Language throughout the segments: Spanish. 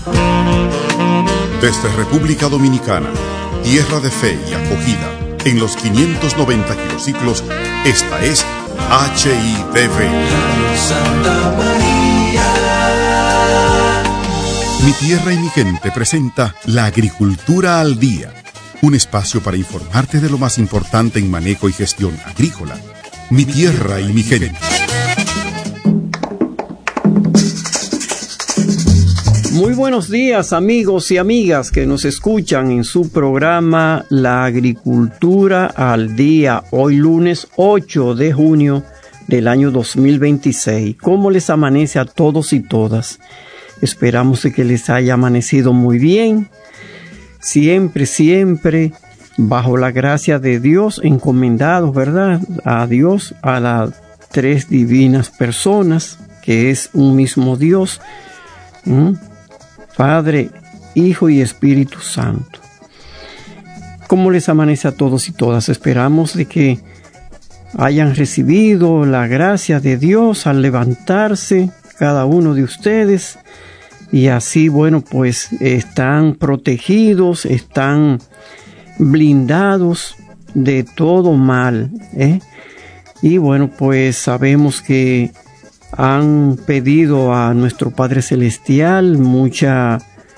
Desde República Dominicana, tierra de fe y acogida, en los 590 kilociclos, esta es HITV. Santa María. Mi tierra y mi gente presenta La Agricultura al Día, un espacio para informarte de lo más importante en manejo y gestión agrícola. Mi tierra y mi gente. Muy buenos días, amigos y amigas que nos escuchan en su programa La Agricultura al Día, hoy lunes 8 de junio del año 2026. ¿Cómo les amanece a todos y todas? Esperamos que les haya amanecido muy bien. Siempre bajo la gracia de Dios, encomendados, ¿verdad? A Dios, a las tres divinas personas, que es un mismo Dios. Padre, Hijo y Espíritu Santo. ¿Cómo les amanece a todos y todas? Esperamos de que hayan recibido la gracia de Dios al levantarse cada uno de ustedes y así, bueno, pues están protegidos, están blindados de todo mal, Y bueno, pues sabemos que han pedido a nuestro Padre Celestial mucho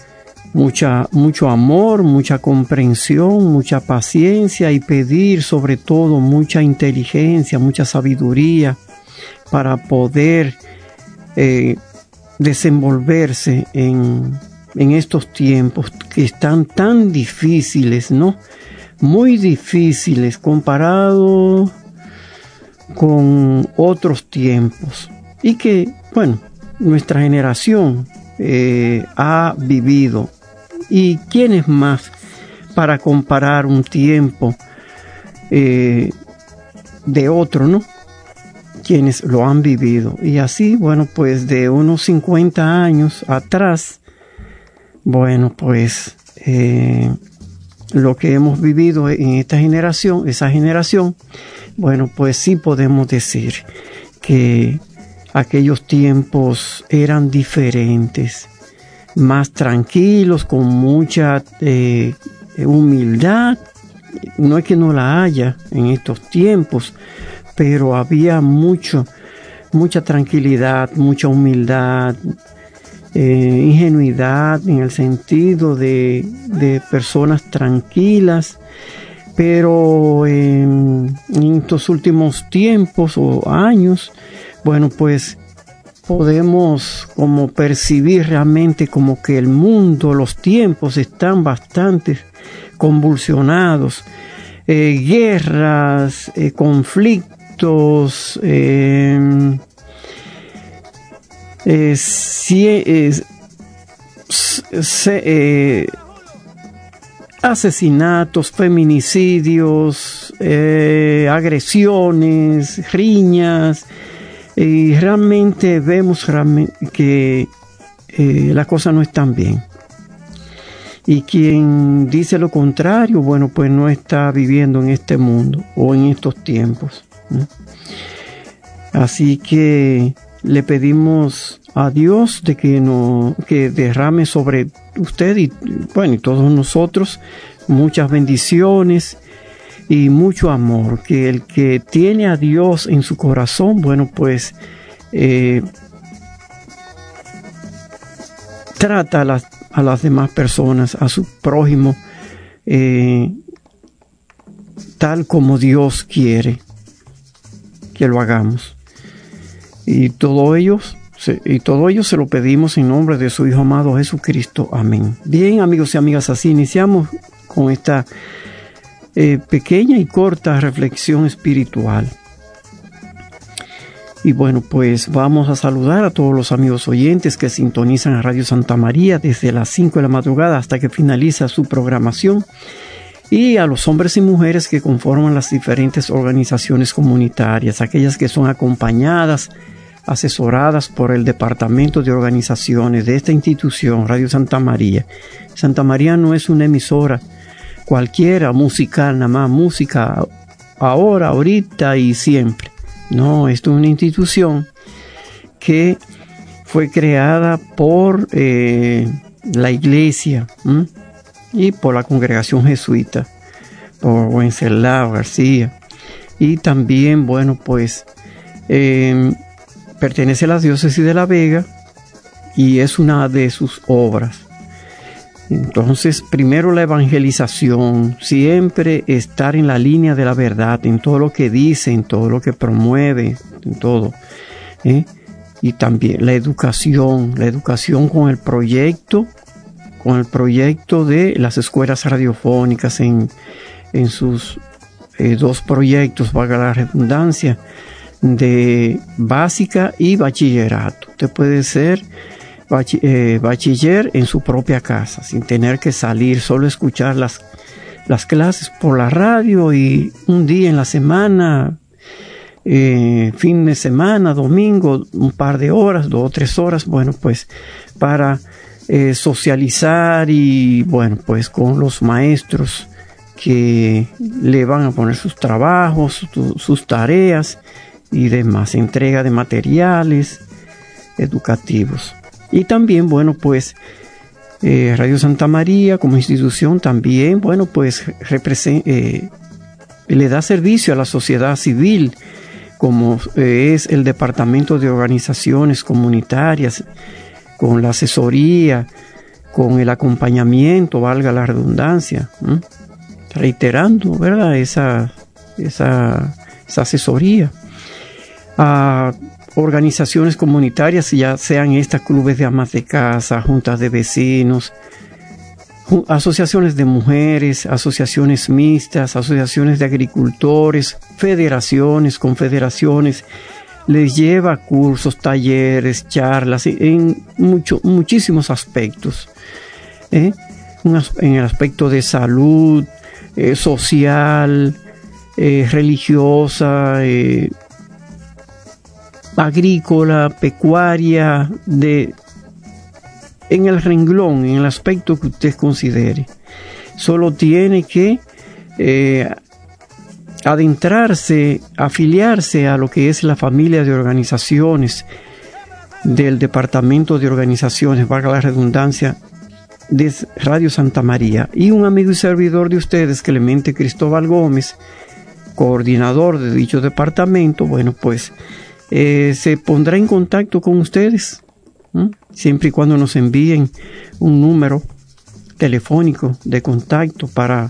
amor, mucha comprensión, mucha paciencia y pedir sobre todo mucha inteligencia, mucha sabiduría para poder desenvolverse en estos tiempos que están tan difíciles, ¿no? Muy difíciles comparado con otros tiempos. Y que, bueno, nuestra generación ha vivido. ¿Y quién es más para comparar un tiempo de otro, no? Quienes lo han vivido. Y así, bueno, pues de unos 50 años atrás, bueno, pues lo que hemos vivido en esta generación, esa generación, bueno, pues sí podemos decir que aquellos tiempos eran diferentes, más tranquilos, con mucha humildad. No es que no la haya en estos tiempos, pero había mucha tranquilidad, mucha humildad, ingenuidad en el sentido de personas tranquilas. Pero en estos últimos tiempos o años, bueno, pues podemos como percibir realmente como que el mundo, los tiempos están bastante convulsionados. Guerras, conflictos, asesinatos, feminicidios, agresiones, riñas, y realmente vemos que las cosas no están bien. Y quien dice lo contrario, bueno, pues no está viviendo en este mundo o en estos tiempos, ¿no? Así que le pedimos a Dios de que derrame sobre usted y, bueno, y todos nosotros muchas bendiciones y mucho amor, que el que tiene a Dios en su corazón, bueno, pues trata a las demás personas, a su prójimo, tal como Dios quiere que lo hagamos. Y todo ello se lo pedimos en nombre de su Hijo amado Jesucristo. Amén. Bien, amigos y amigas, así iniciamos con esta pequeña y corta reflexión espiritual. Y bueno, pues vamos a saludar a todos los amigos oyentes que sintonizan a Radio Santa María desde las 5 de la madrugada hasta que finaliza su programación, y a los hombres y mujeres que conforman las diferentes organizaciones comunitarias, aquellas que son acompañadas, asesoradas por el Departamento de Organizaciones de esta institución, Radio Santa María. Santa María no es una emisora cualquiera, musical, nada más, música ahora, ahorita y siempre. No, esto es una institución que fue creada por la iglesia, y por la congregación jesuita, por Wenceslao García. Y también, bueno, pues pertenece a la diócesis de La Vega y es una de sus obras. Entonces, primero la evangelización, siempre estar en la línea de la verdad, en todo lo que dice, en todo lo que promueve, en todo. Y también la educación con el proyecto de las escuelas radiofónicas en sus dos proyectos, valga la redundancia, de básica y bachillerato. Usted puede ser bachiller en su propia casa, sin tener que salir, solo escuchar las clases por la radio y un día en la semana, fin de semana, domingo, un par de horas, 2 o 3 horas, bueno, pues para socializar y, bueno, pues con los maestros que le van a poner sus trabajos, sus tareas y demás, entrega de materiales educativos. Y también, bueno, pues Radio Santa María como institución también, bueno, pues le da servicio a la sociedad civil, como es el Departamento de Organizaciones Comunitarias, con la asesoría, con el acompañamiento, valga la redundancia, reiterando, ¿verdad?, esa asesoría a organizaciones comunitarias, ya sean estas clubes de amas de casa, juntas de vecinos, asociaciones de mujeres, asociaciones mixtas, asociaciones de agricultores, federaciones, confederaciones. Les lleva cursos, talleres, charlas en muchísimos aspectos, en el aspecto de salud, social, religiosa, agrícola, pecuaria, en el renglón, en el aspecto que usted considere. Solo tiene que adentrarse, afiliarse a lo que es la familia de organizaciones del Departamento de Organizaciones, valga la redundancia, de Radio Santa María. Y un amigo y servidor de ustedes, Clemente Cristóbal Gómez, coordinador de dicho departamento, bueno, pues se pondrá en contacto con ustedes, siempre y cuando nos envíen un número telefónico de contacto para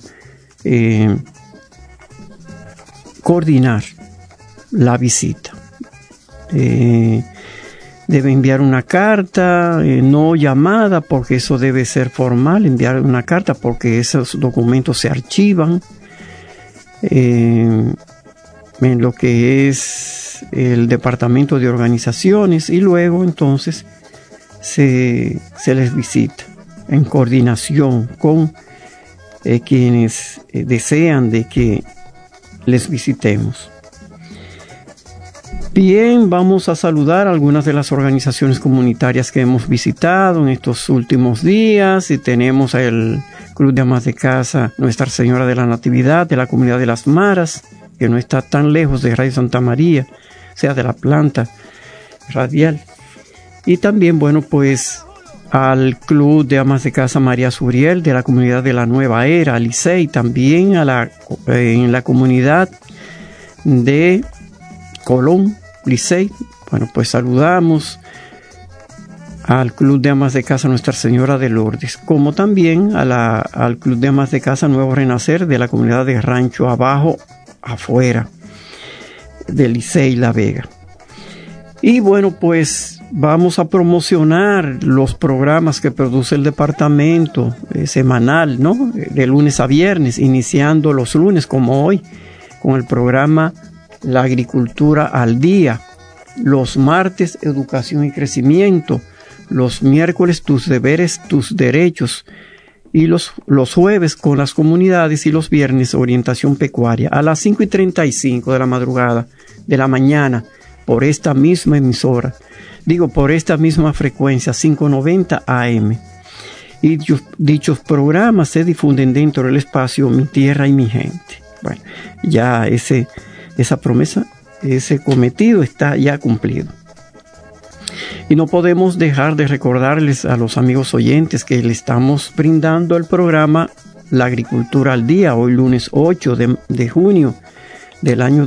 coordinar la visita. Debe enviar una carta, no llamada, porque eso debe ser formal, enviar una carta porque esos documentos se archivan en lo que es el Departamento de Organizaciones, y luego entonces se les visita en coordinación con quienes desean de que les visitemos. Bien, vamos a saludar a algunas de las organizaciones comunitarias que hemos visitado en estos últimos días, y tenemos el Club de Amas de Casa Nuestra Señora de la Natividad de la Comunidad de Las Maras, que no está tan lejos de Radio Santa María, o sea, de la planta radial. Y también, bueno, pues al Club de Amas de Casa María Suriel de la Comunidad de la Nueva Era, Licey, también en la comunidad de Colón, Licey. Bueno, pues saludamos al Club de Amas de Casa Nuestra Señora de Lourdes, como también al Club de Amas de Casa Nuevo Renacer de la comunidad de Rancho Abajo, afuera de Licey La Vega. Y bueno, pues vamos a promocionar los programas que produce el departamento semanal, ¿no? De lunes a viernes, iniciando los lunes como hoy con el programa La Agricultura al Día, los martes Educación y Crecimiento, los miércoles Tus Deberes, Tus Derechos, y los jueves con las comunidades, y los viernes Orientación Pecuaria a las 5:35 de la madrugada, de la mañana, por esta misma emisora, por esta misma frecuencia, 590 AM. Y dichos programas se difunden dentro del espacio Mi Tierra y Mi Gente. Bueno, ya esa promesa, ese cometido está ya cumplido. Y no podemos dejar de recordarles a los amigos oyentes que le estamos brindando el programa La Agricultura al Día, hoy lunes 8 de junio del año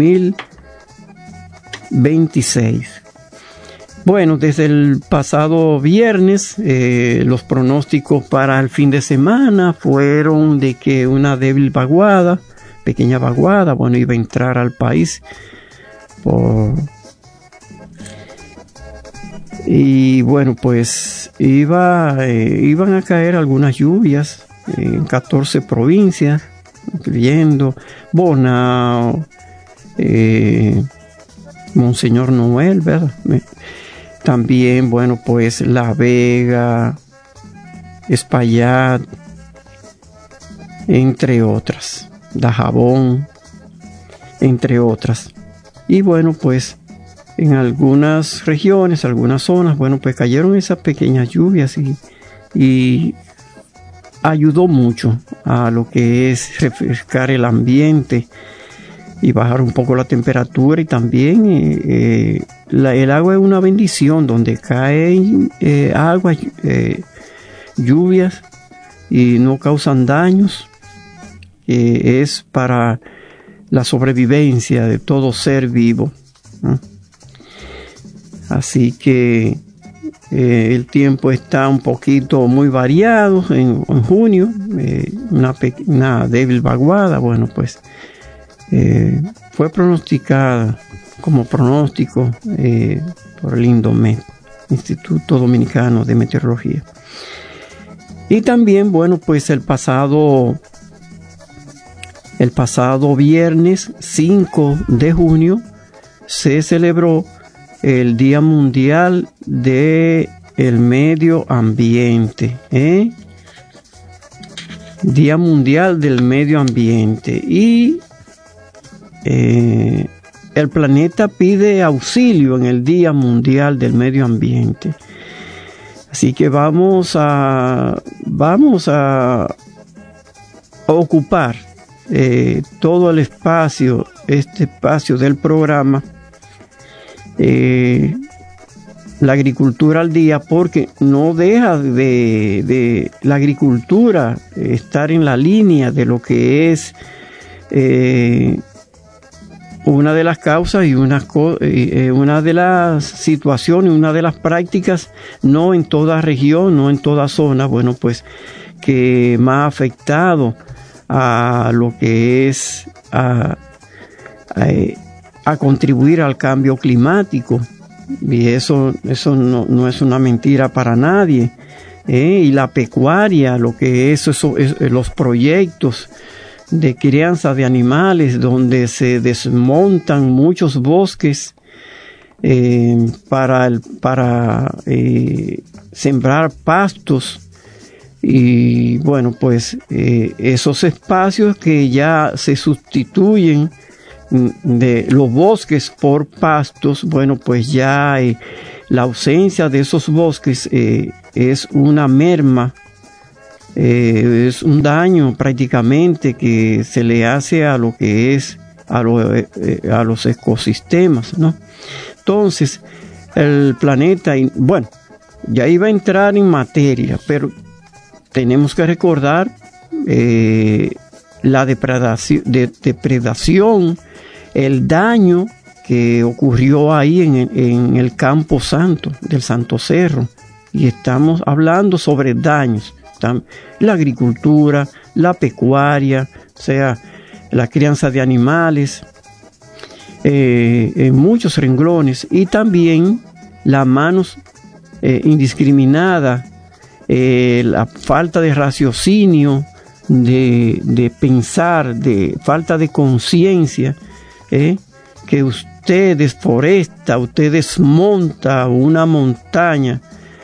2026. Bueno, desde el pasado viernes, los pronósticos para el fin de semana fueron de que una débil vaguada, pequeña vaguada, bueno, iba a entrar al país y bueno, pues iban a caer algunas lluvias en 14 provincias, incluyendo Bonao, Monseñor Noel, ¿verdad? También, bueno, pues La Vega, Espaillat, entre otras, Dajabón, entre otras. Y bueno, pues en algunas regiones, algunas zonas, bueno, pues cayeron esas pequeñas lluvias y ayudó mucho a lo que es refrescar el ambiente y bajar un poco la temperatura. Y también el agua es una bendición, donde cae agua, lluvias y no causan daños, es para la sobrevivencia de todo ser vivo, ¿no? Así que el tiempo está un poquito muy variado en junio, una débil vaguada, bueno, pues fue pronosticada como pronóstico por el INDOMET, Instituto Dominicano de Meteorología. Y también, bueno, pues el pasado viernes 5 de junio se celebró el Día Mundial del Medio Ambiente, Día Mundial del Medio Ambiente. Y el planeta pide auxilio en el Día Mundial del Medio Ambiente. Así que vamos a ocupar todo el espacio, este espacio del programa, la agricultura al día, porque no deja de la agricultura estar en la línea de lo que es una de las causas y una de las situaciones, una de las prácticas, no en toda región, no en toda zona, bueno, pues que más afectado a lo que es a contribuir al cambio climático. Y eso no es una mentira para nadie. Y la pecuaria, lo que es los proyectos de crianza de animales, donde se desmontan muchos bosques para sembrar pastos. Y bueno, pues esos espacios que ya se sustituyen de los bosques por pastos, bueno, pues ya la ausencia de esos bosques es una merma, es un daño prácticamente que se le hace a lo que es a los ecosistemas, ¿no? Entonces el planeta, bueno, ya iba a entrar en materia, pero tenemos que recordar la depredación, el daño que ocurrió ahí en el Campo Santo, del Santo Cerro. Y estamos hablando sobre daños. La agricultura, la pecuaria, o sea, la crianza de animales, en muchos renglones. Y también la manos indiscriminada, la falta de raciocinio, de pensar, de falta de conciencia, que usted desforesta, usted desmonta una montaña,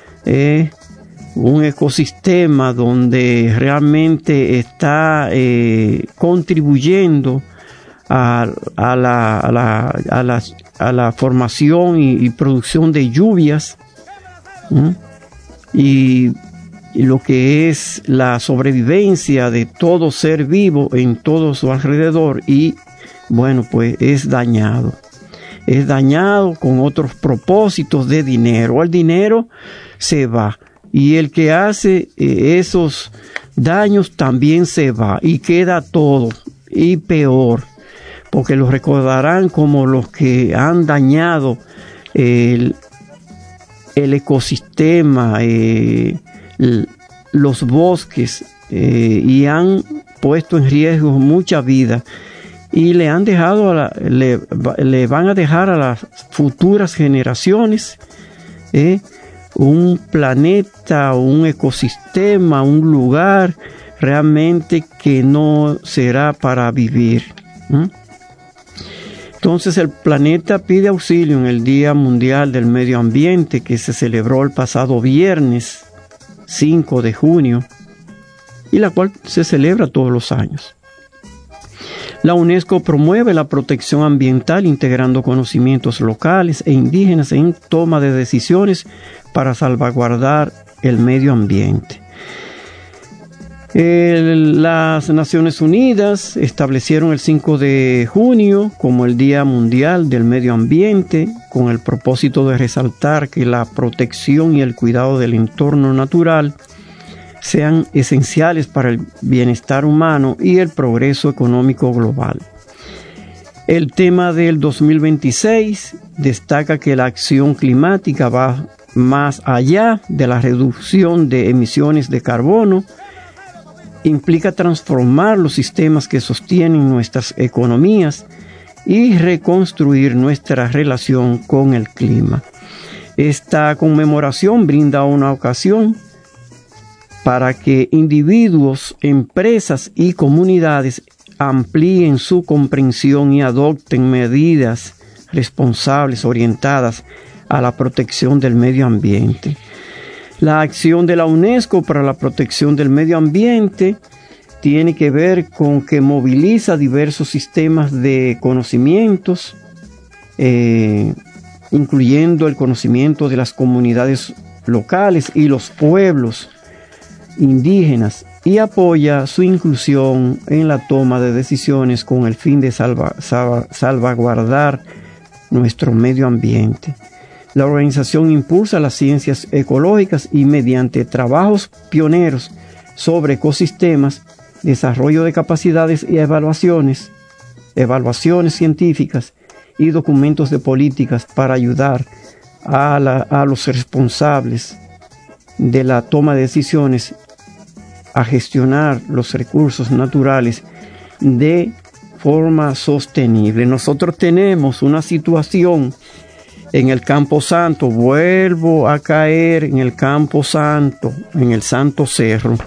un ecosistema donde realmente está contribuyendo a la formación y producción de lluvias, y lo que es la sobrevivencia de todo ser vivo en todo su alrededor, y bueno, pues es dañado. es dañado con otros propósitos de dinero. El dinero se va y el que hace esos daños también se va y queda todo y peor, porque los recordarán como los que han dañado el ecosistema, los bosques, y han puesto en riesgo mucha vida y le han dejado le van a dejar a las futuras generaciones un planeta, un ecosistema, un lugar realmente que no será para vivir. Entonces el planeta pide auxilio en el Día Mundial del Medio Ambiente, que se celebró el pasado viernes 5 de junio y la cual se celebra todos los años. La UNESCO promueve la protección ambiental integrando conocimientos locales e indígenas en toma de decisiones para salvaguardar el medio ambiente. Las Naciones Unidas establecieron el 5 de junio como el Día Mundial del Medio Ambiente con el propósito de resaltar que la protección y el cuidado del entorno natural sean esenciales para el bienestar humano y el progreso económico global. El tema del 2026 destaca que la acción climática va más allá de la reducción de emisiones de carbono, implica transformar los sistemas que sostienen nuestras economías y reconstruir nuestra relación con el clima. Esta conmemoración brinda una ocasión para que individuos, empresas y comunidades amplíen su comprensión y adopten medidas responsables orientadas a la protección del medio ambiente. La acción de la UNESCO para la protección del medio ambiente tiene que ver con que moviliza diversos sistemas de conocimientos, incluyendo el conocimiento de las comunidades locales y los pueblos indígenas, y apoya su inclusión en la toma de decisiones con el fin de salvaguardar nuestro medio ambiente. La organización impulsa las ciencias ecológicas y mediante trabajos pioneros sobre ecosistemas, desarrollo de capacidades y evaluaciones científicas y documentos de políticas para ayudar a los responsables de la toma de decisiones a gestionar los recursos naturales de forma sostenible. Nosotros tenemos una situación en el Campo Santo, vuelvo a caer en el Campo Santo, en el Santo Cerro,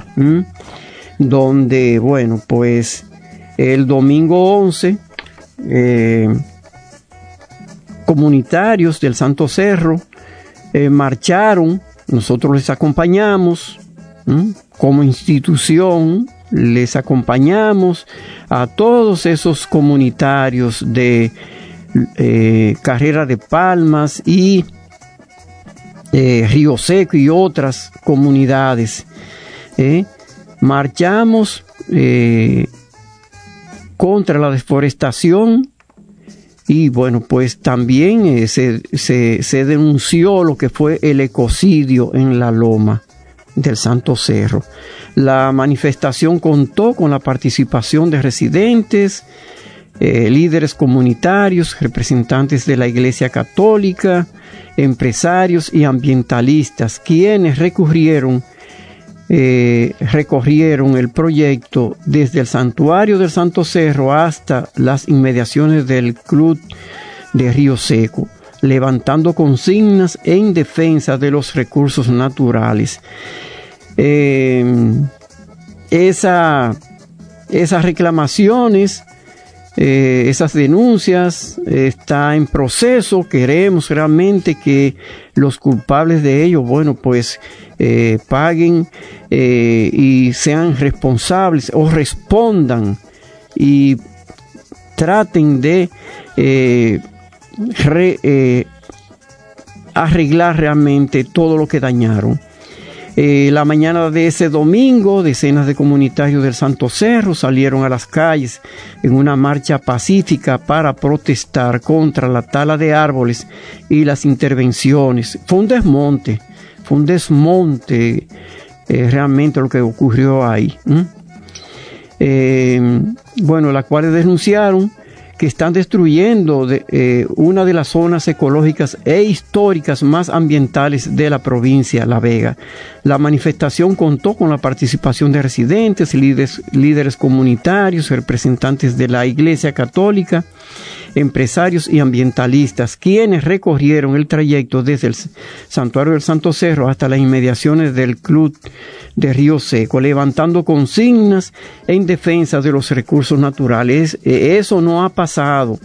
donde, bueno, pues el domingo 11, comunitarios del Santo Cerro marcharon, nosotros les acompañamos, como institución les acompañamos a todos esos comunitarios de Carrera de Palmas y Río Seco y otras comunidades. Marchamos contra la deforestación y bueno, pues también se denunció lo que fue el ecocidio en la loma del Santo Cerro. La manifestación contó con la participación de residentes, líderes comunitarios, representantes de la Iglesia Católica, empresarios y ambientalistas, quienes recorrieron el proyecto desde el santuario del Santo Cerro hasta las inmediaciones del Club de Río Seco, levantando consignas en defensa de los recursos naturales. Esas reclamaciones, esas denuncias está en proceso. Queremos realmente que los culpables de ello, bueno, pues paguen y sean responsables o respondan y traten de arreglar realmente todo lo que dañaron. La mañana de ese domingo, decenas de comunitarios del Santo Cerro salieron a las calles en una marcha pacífica para protestar contra la tala de árboles y las intervenciones. Fue un desmonte realmente lo que ocurrió ahí. Las cuales denunciaron que están destruyendo una de las zonas ecológicas e históricas más ambientales de la provincia La Vega. La manifestación contó con la participación de residentes, líderes comunitarios, representantes de la Iglesia Católica, empresarios y ambientalistas, quienes recorrieron el trayecto desde el Santuario del Santo Cerro hasta las inmediaciones del Club de Río Seco, levantando consignas en defensa de los recursos naturales. Eso no ha pasado.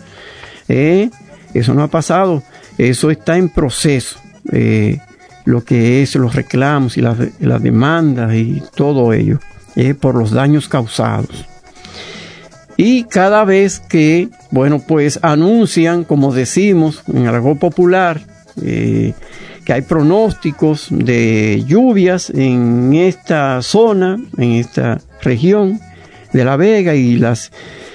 Eso está en proceso. Lo que es los reclamos y las demandas y todo ello, por los daños causados. Y cada vez que, anuncian, como decimos en argot popular, que hay pronósticos de lluvias en esta zona, en esta región de La Vega y las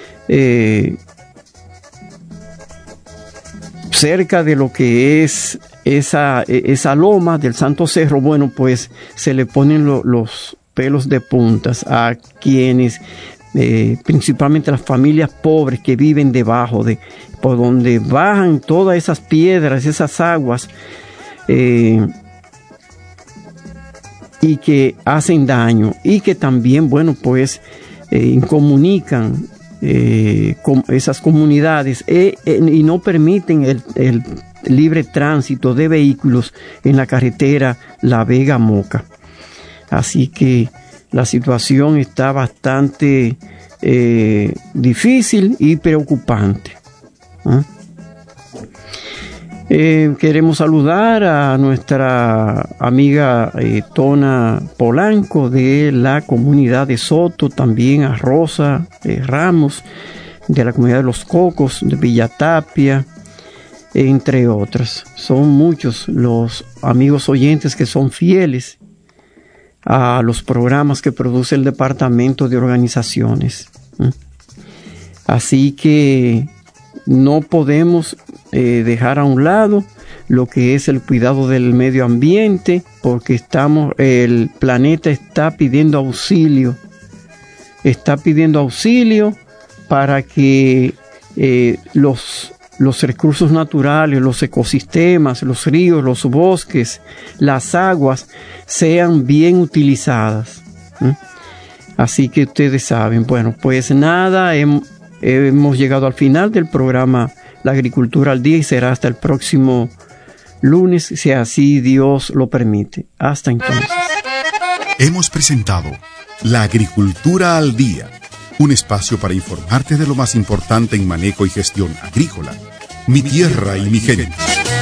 cerca de lo que es esa loma del Santo Cerro, se le ponen los pelos de puntas a quienes, principalmente las familias pobres que viven debajo por donde bajan todas esas piedras, esas aguas, y que hacen daño y que también incomunican con esas comunidades y no permiten el libre tránsito de vehículos en la carretera La Vega-Moca. Así que la situación está bastante difícil y preocupante. Queremos saludar a nuestra amiga Tona Polanco de la comunidad de Soto, también a Rosa Ramos de la comunidad de Los Cocos, de Villatapia, entre otras. Son muchos los amigos oyentes que son fieles a los programas que produce el Departamento de Organizaciones. Así que no podemos dejar a un lado lo que es el cuidado del medio ambiente, porque el planeta está pidiendo auxilio para que los recursos naturales, los ecosistemas, los ríos, los bosques, las aguas sean bien utilizadas. Así que ustedes saben, hemos llegado al final del programa La Agricultura al Día y será hasta el próximo lunes, si así Dios lo permite. Hasta entonces. Hemos presentado La Agricultura al Día, un espacio para informarte de lo más importante en manejo y gestión agrícola. Mi tierra y mi gente.